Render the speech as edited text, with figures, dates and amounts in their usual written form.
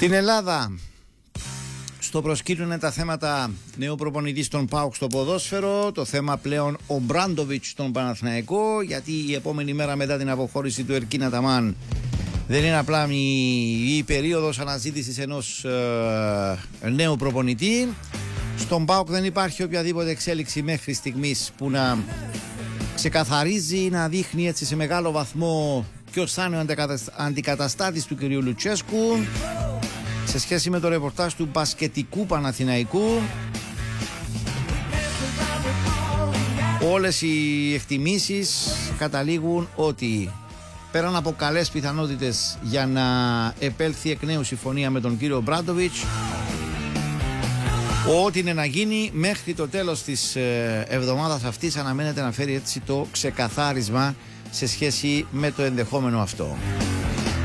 Στην Ελλάδα, στο προσκήνιο είναι τα θέματα νέου προπονητή στον ΠΑΟΚ στο ποδόσφαιρο, το θέμα πλέον ο Μπράντοβιτς στον Παναθηναϊκό, γιατί η επόμενη μέρα μετά την αποχώρηση του Ερκίν Αταμάν δεν είναι απλά η περίοδος αναζήτησης ενός νέου προπονητή. Στον ΠΑΟΚ δεν υπάρχει οποιαδήποτε εξέλιξη μέχρι στιγμής που να ξεκαθαρίζει, να δείχνει έτσι σε μεγάλο βαθμό ποιος θα είναι ο αντικαταστάτης του κ. Λουτσέσκου. Σε σχέση με το ρεπορτάζ του μπασκετικού Παναθηναϊκού, όλες οι εκτιμήσεις καταλήγουν ότι πέραν από καλές πιθανότητες για να επέλθει εκ νέου συμφωνία με τον κύριο Μπράντοβιτς, ό,τι είναι να γίνει μέχρι το τέλος της εβδομάδας αυτής αναμένεται να φέρει έτσι το ξεκαθάρισμα σε σχέση με το ενδεχόμενο αυτό.